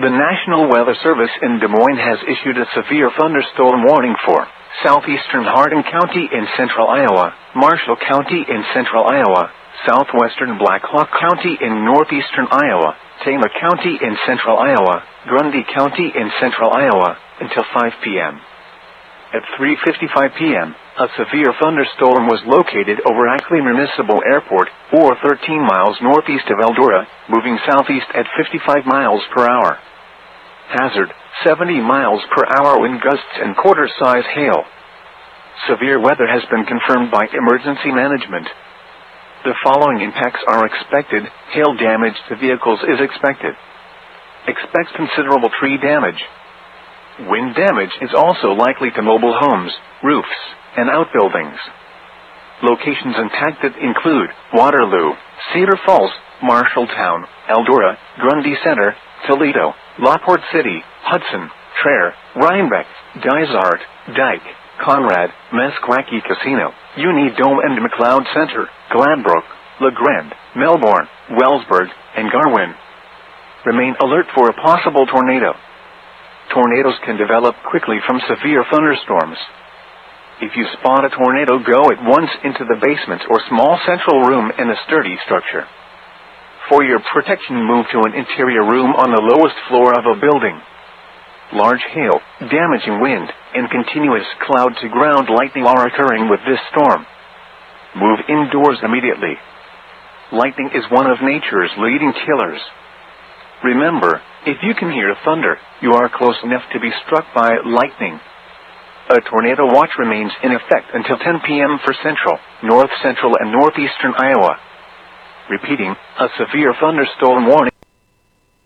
The National Weather Service in Des Moines has issued a severe thunderstorm warning for southeastern Hardin County in central Iowa, Marshall County in central Iowa, southwestern Black Hawk County in northeastern Iowa, Taylor County in central Iowa, Grundy County in central Iowa, until 5 p.m. At 3:55 p.m., a severe thunderstorm was located over Ackley Municipal Airport, or 13 miles northeast of Eldora, moving southeast at 55 miles per hour. Hazard, 70 miles per hour wind gusts and quarter-size hail. Severe weather has been confirmed by emergency management. The following impacts are expected. Hail damage to vehicles is expected. Expect considerable tree damage. Wind damage is also likely to mobile homes, roofs, and outbuildings. Locations impacted include Waterloo, Cedar Falls, Marshalltown, Eldora, Grundy Center, Toledo, LaPorte City, Hudson, Traer, Rhinebeck, Dysart, Dyke, Conrad, Meskwaki Casino, Unidome and McLeod Center, Gladbrook, LeGrand, Melbourne, Wellsburg, and Garwin. Remain alert for a possible tornado. Tornadoes can develop quickly from severe thunderstorms. If you spot a tornado, go at once into the basement or small central room in a sturdy structure. For your protection, move to an interior room on the lowest floor of a building. Large hail, damaging wind, and continuous cloud-to-ground lightning are occurring with this storm. Move indoors immediately. Lightning is one of nature's leading killers. Remember, if you can hear thunder, you are close enough to be struck by lightning. A tornado watch remains in effect until 10 p.m. for central, north central, and northeastern Iowa. Repeating, a severe thunderstorm warning